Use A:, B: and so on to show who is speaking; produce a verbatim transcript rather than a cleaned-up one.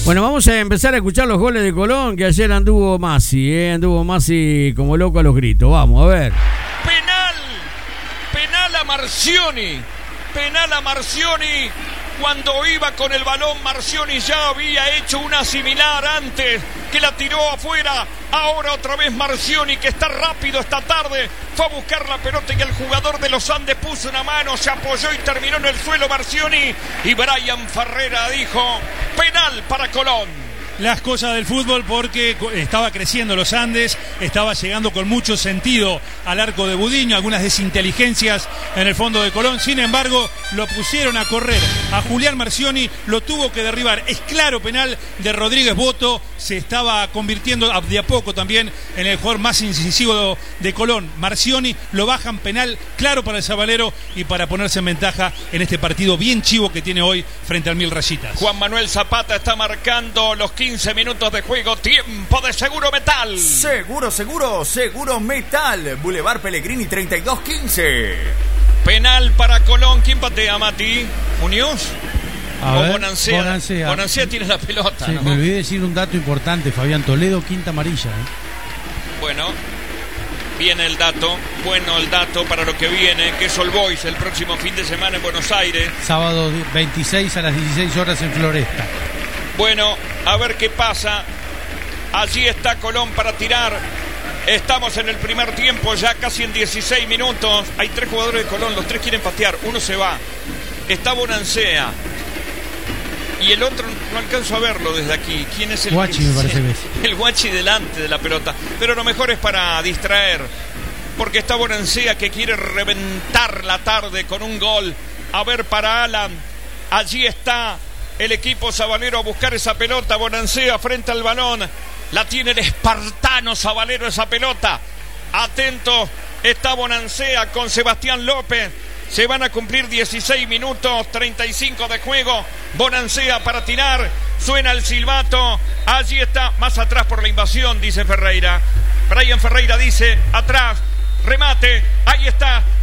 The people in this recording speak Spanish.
A: Bueno, vamos a empezar a escuchar los goles de Colón, que ayer anduvo Masi, ¿eh? Anduvo Masi como loco a los gritos. Vamos, a ver.
B: Penal, penal a Marcioni, penal a Marcioni. Cuando iba con el balón, Marcioni ya había hecho una similar antes, que la tiró afuera. Ahora otra vez Marcioni, que está rápido esta tarde, fue a buscar la pelota y el jugador de los Andes puso una mano, se apoyó y terminó en el suelo Marcioni. Y Brian Ferreira dijo, penal para Colón.
C: Las cosas del fútbol, porque estaba creciendo los Andes, estaba llegando con mucho sentido al arco de Budiño, algunas desinteligencias en el fondo de Colón. Sin embargo, lo pusieron a correr a Julián Marcioni, lo tuvo que derribar. Es claro penal de Rodríguez Boto, se estaba convirtiendo de a poco también en el jugador más incisivo de Colón. Marcioni lo bajan, penal claro para el Sabalero y para ponerse en ventaja en este partido bien chivo que tiene hoy frente al Mil Rayitas.
B: Juan Manuel Zapata está marcando los quince minutos de juego. Tiempo de Seguro Metal.
D: Seguro, seguro, Seguro Metal. Boulevard Pellegrini treinta y dos quince.
B: Penal para Colón. ¿Quién patea, Mati? ¿Muñoz?
E: A
B: o
E: ver,
B: Bonancea.
E: Bonancea.
B: Bonancea tiene la pelota,
E: sí,
B: ¿no?
E: Me olvidé decir un dato importante. Fabián Toledo, quinta amarilla. ¿eh?
B: Bueno, viene el dato. Bueno, el dato para lo que viene, que es All Boys el próximo fin de semana en Buenos Aires.
E: Sábado veintiséis a las dieciséis horas en Floresta.
B: Bueno, a ver qué pasa. Allí está Colón para tirar. Estamos en el primer tiempo, ya casi en dieciséis minutos. Hay tres jugadores de Colón, los tres quieren patear. Uno se va. Está Bonancea. Y el otro no alcanzo a verlo desde aquí. ¿Quién es el
E: Guachi?
B: que...
E: Me parece que es.
B: El Guachi delante de la pelota. Pero lo mejor es para distraer. Porque está Bonancea, que quiere reventar la tarde con un gol. A ver para Alan. Allí está el equipo sabalero a buscar esa pelota. Bonancea frente al balón. La tiene el espartano sabalero esa pelota. Atento está Bonancea con Sebastián López. Se van a cumplir dieciséis minutos, treinta y cinco de juego. Bonancea para tirar. Suena el silbato. Allí está, más atrás por la invasión, dice Ferreira. Brian Ferreira dice, atrás, remate. Ahí está.